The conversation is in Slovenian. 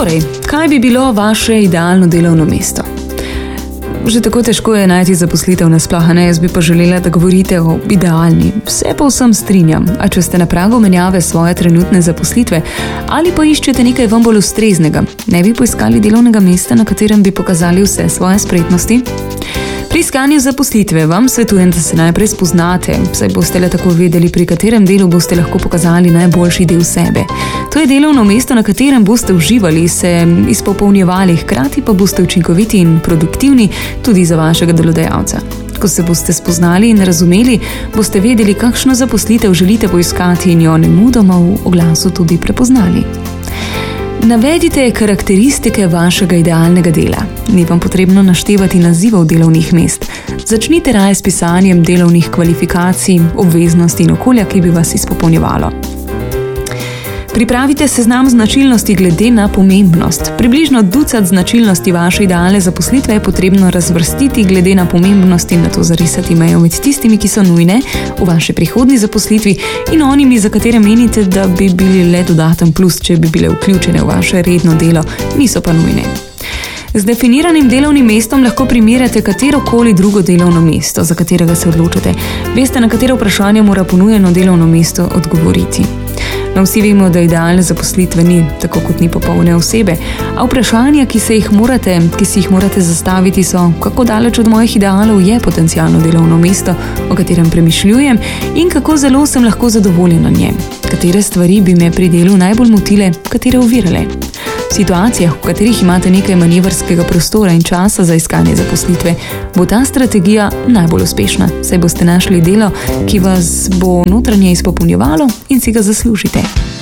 Torej, kaj bi bilo vaše idealno delovno mesto? Že tako težko je najti zaposlitev nasploh, ne? Jaz bi pa želela, da govorite o idealni. Vse povsem strinjam, a če ste na pragu menjave svoje trenutne zaposlitve ali pa iščete nekaj vam bolj ustreznega, ne bi poiskali delovnega mesta, na katerem bi pokazali vse svoje spretnosti? Pri iskanju zaposlitve vam svetujem, da se najprej spoznate, saj boste le tako vedeli, pri katerem delu boste lahko pokazali najboljši del sebe. To je delovno mesto, na katerem boste uživali, se izpopolnjevali, hkrati pa boste učinkoviti in produktivni tudi za vašega delodajalca. Ko se boste spoznali in razumeli, boste vedeli, kakšno zaposlitev želite poiskati in jo nemudoma v oglasu tudi prepoznali. Navedite karakteristike vašega idealnega dela. Ni vam potrebno naštevati nazivov delovnih mest. Začnite raje s pisanjem delovnih kvalifikacij, obveznosti in okolja, ki bi vas izpopolnjevalo. Pripravite seznam značilnosti glede na pomembnost. Približno 20 značilnosti vaše idealne zaposlitve je potrebno razvrstiti glede na pomembnost in nato zarisati mejo med tistimi, ki so nujne v vaši prihodnji zaposlitvi in onimi, za katere menite, da bi bili le dodaten plus, če bi bile vključene v vaše redno delo, niso pa nujne. Z definiranim delovnim mestom lahko primerjate katerokoli drugo delovno mesto, za katerega se odločite. Veste, na katero vprašanje mora ponujeno delovno mesto odgovoriti. No, vsi vemo, da idealne zaposlitve ni, tako kot ni popolne osebe, a vprašanja, ki si jih morate zastaviti, so, kako daleč od mojih idealov je potencialno delovno mesto, o katerem premišljujem, in kako zelo sem lahko zadovoljen na njem. Katere stvari bi me pri delu najbolj motile, katere ovirale. V situacijah, v katerih imate nekaj manevrskega prostora in časa za iskanje zaposlitve, bo ta strategija najbolj uspešna, saj boste našli delo, ki vas bo notranje izpopolnjevalo in si ga zaslužite.